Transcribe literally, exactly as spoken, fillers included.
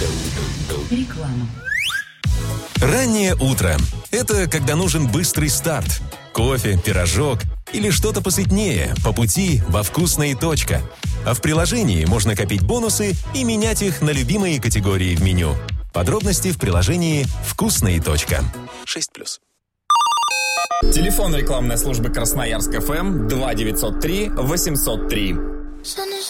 Реклама. Раннее утро – это когда нужен быстрый старт. Кофе, пирожок или что-то посытнее по пути во «Вкусная точка». А в приложении можно копить бонусы и менять их на любимые категории в меню. Подробности в приложении «Вкусная точка». шесть плюс. Телефон рекламной службы Красноярск ФМ два девятьсот три восемьсот три.